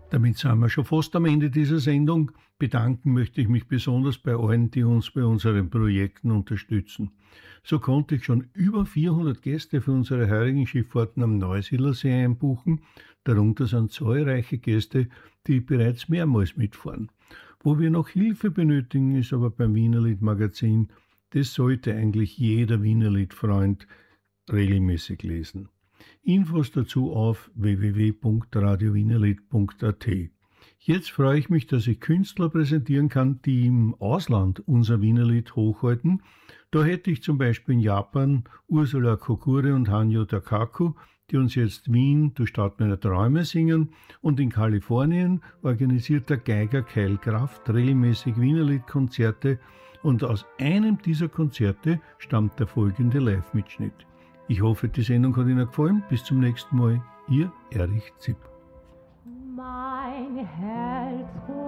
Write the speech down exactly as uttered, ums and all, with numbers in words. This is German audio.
Damit sind wir schon fast am Ende dieser Sendung. Bedanken möchte ich mich besonders bei allen, die uns bei unseren Projekten unterstützen. So konnte ich schon über vierhundert Gäste für unsere heurigen Schifffahrten am Neusiedlersee einbuchen. Darunter sind zahlreiche Gäste, die bereits mehrmals mitfahren. Wo wir noch Hilfe benötigen, ist aber beim Wienerlied Magazin. Das sollte eigentlich jeder Wienerlied-Freund regelmäßig lesen. Infos dazu auf w w w punkt radio wienerlied punkt a t. Jetzt freue ich mich, dass ich Künstler präsentieren kann, die im Ausland unser Wienerlied hochhalten. Da hätte ich zum Beispiel in Japan Ursula Kokure und Hanyo Takaku, die uns jetzt Wien, du Stadt meiner Träume, singen. Und in Kalifornien organisiert der Geiger Kyle Kraft regelmäßig Wienerliedkonzerte. Und aus einem dieser Konzerte stammt der folgende Live-Mitschnitt. Ich hoffe, die Sendung hat Ihnen gefallen. Bis zum nächsten Mal. Ihr Erich Zipp. Mein Herz